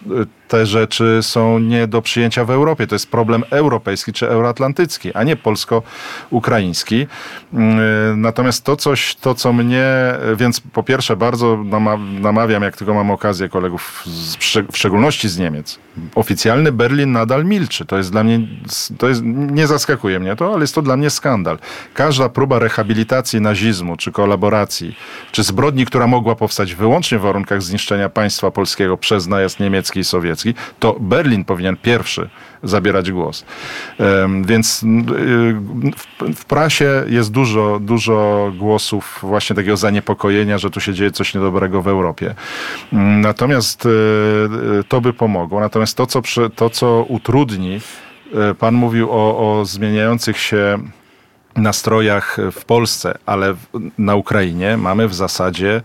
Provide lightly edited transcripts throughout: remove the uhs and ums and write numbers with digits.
te rzeczy są nie do przyjęcia w Europie. To jest problem europejski czy euroatlantycki, a nie polsko-ukraiński. Natomiast to, co mnie... Więc po pierwsze bardzo namawiam, jak tylko mam okazję, kolegów, w szczególności z Niemiec. Oficjalny Berlin nadal milczy. To jest dla mnie... nie zaskakuje mnie to, ale jest to dla mnie skandal. Każda próba rehabilitacji nazizmu, czy kolaboracji, czy zbrodni, która mogła powstać wyłącznie w warunkach zniszczenia państwa polskiego przez najazd niemiecki i sowiecki, to Berlin powinien pierwszy zabierać głos. Więc w prasie jest dużo głosów właśnie takiego zaniepokojenia, że tu się dzieje coś niedobrego w Europie. Natomiast to by pomogło. Natomiast to, co utrudni, pan mówił o zmieniających się nastrojach w Polsce, ale na Ukrainie mamy w zasadzie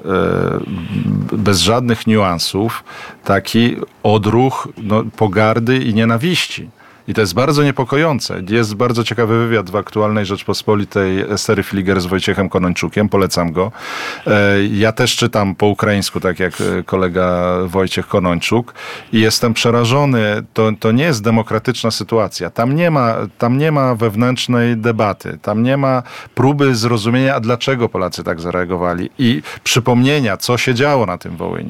bez żadnych niuansów taki odruch pogardy i nienawiści. I to jest bardzo niepokojące. Jest bardzo ciekawy wywiad w aktualnej Rzeczpospolitej Estery Filiger z Wojciechem Konończukiem. Polecam go. Ja też czytam po ukraińsku, tak jak kolega Wojciech Konończuk. I jestem przerażony. To nie jest demokratyczna sytuacja. Tam nie ma wewnętrznej debaty. Tam nie ma próby zrozumienia, a dlaczego Polacy tak zareagowali. I przypomnienia, co się działo na tym Wołyniu.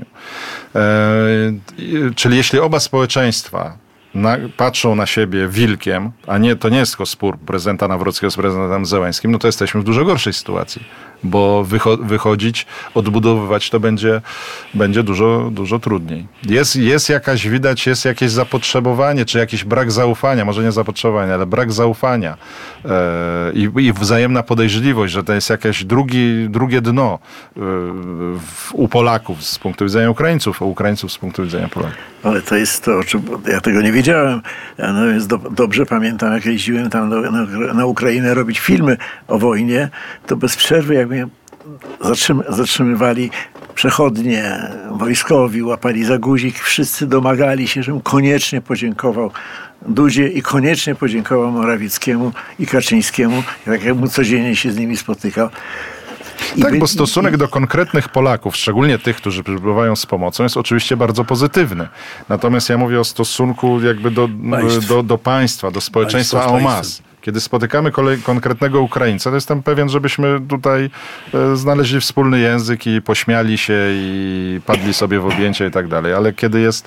Czyli jeśli oba społeczeństwa patrzą na siebie wilkiem, to nie jest tylko spór prezydenta Nawrockiego z prezydentem Zełenskim, no to jesteśmy w dużo gorszej sytuacji, bo wychodzić, odbudowywać to będzie dużo trudniej. Widać jakieś zapotrzebowanie, czy jakiś brak zaufania, może nie zapotrzebowanie, ale brak zaufania i wzajemna podejrzliwość, że to jest jakieś drugie dno u Polaków z punktu widzenia Ukraińców, a Ukraińców z punktu widzenia Polaków. Ale to jest to, o czym ja tego nie wiedziałem. Natomiast dobrze pamiętam, jak jeździłem tam na Ukrainę robić filmy o wojnie, to bez przerwy jak mnie zatrzymywali przechodnie, wojskowi, łapali za guzik, wszyscy domagali się, żebym koniecznie podziękował Dudzie i koniecznie podziękował Morawieckiemu i Kaczyńskiemu, jak codziennie się z nimi spotykał. Tak, bo stosunek do konkretnych Polaków, szczególnie tych, którzy przybywają z pomocą, jest oczywiście bardzo pozytywny. Natomiast ja mówię o stosunku jakby do państwa, do społeczeństwa en masse. Kiedy spotykamy konkretnego Ukraińca, to jestem pewien, żebyśmy tutaj znaleźli wspólny język i pośmiali się i padli sobie w objęcia i tak dalej. Ale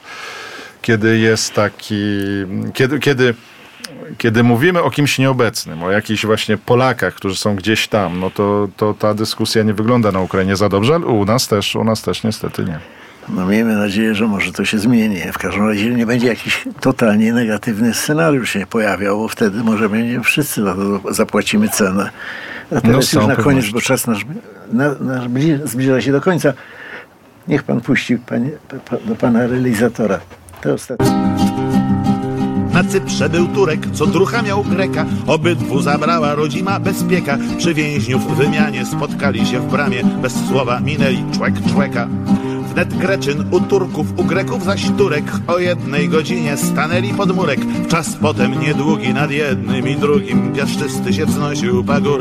kiedy mówimy o kimś nieobecnym, o jakichś właśnie Polakach, którzy są gdzieś tam, no to ta dyskusja nie wygląda na Ukrainie za dobrze, ale u nas też niestety nie. No miejmy nadzieję, że może to się zmieni. W każdym razie nie będzie jakiś totalnie negatywny scenariusz się pojawiał, bo wtedy może będzie wszyscy za to zapłacimy cenę. A teraz już na koniec, bo czas nasz zbliża się do końca. Niech pan puści do pana realizatora. To ostatnie. Na Cyprze był Turek, co drucha miał Greka. Obydwu zabrała rodzima bezpieka. Przy więźniów w wymianie spotkali się w bramie. Bez słowa minęli człeka. Wnet Greczyn u Turków, u Greków zaś Turek. O 1 godzinie stanęli pod murek. W czas potem niedługi nad jednym i drugim piaszczysty się wznosił pagórek.